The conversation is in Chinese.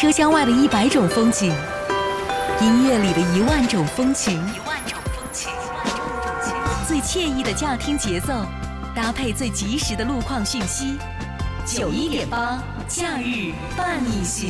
车厢外的100种风景，音乐里的10000种风情，最惬意的驾听节奏，搭配最及时的路况讯息。91.8假日伴你行。